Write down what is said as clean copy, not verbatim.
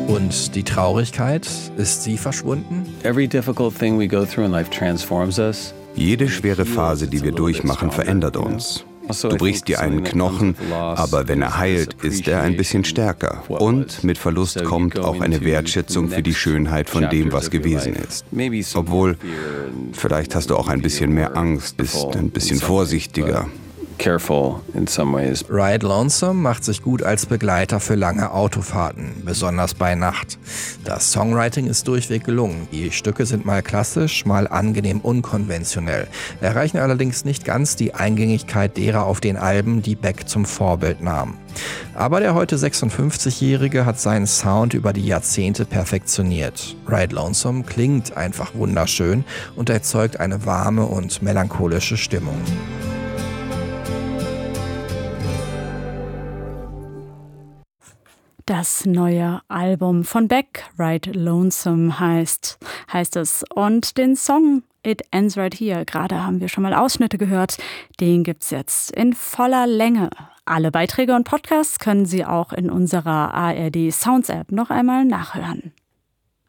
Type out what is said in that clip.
Und die Traurigkeit, ist sie verschwunden? Every difficult thing we go through in life transforms us. Jede schwere Phase, die wir durchmachen, verändert uns. Du brichst dir einen Knochen, aber wenn er heilt, ist er ein bisschen stärker. Und mit Verlust kommt auch eine Wertschätzung für die Schönheit von dem, was gewesen ist. Obwohl, vielleicht hast du auch ein bisschen mehr Angst, bist ein bisschen vorsichtiger. Careful in some ways. Ride Lonesome macht sich gut als Begleiter für lange Autofahrten, besonders bei Nacht. Das Songwriting ist durchweg gelungen. Die Stücke sind mal klassisch, mal angenehm unkonventionell, erreichen allerdings nicht ganz die Eingängigkeit derer auf den Alben, die Beck zum Vorbild nahm. Aber der heute 56-Jährige hat seinen Sound über die Jahrzehnte perfektioniert. Ride Lonesome klingt einfach wunderschön und erzeugt eine warme und melancholische Stimmung. Das neue Album von Beck, Ride Lonesome heißt es. Und den Song It Ends Right Here, gerade haben wir schon mal Ausschnitte gehört, den gibt's jetzt in voller Länge. Alle Beiträge und Podcasts können Sie auch in unserer ARD Sounds App noch einmal nachhören.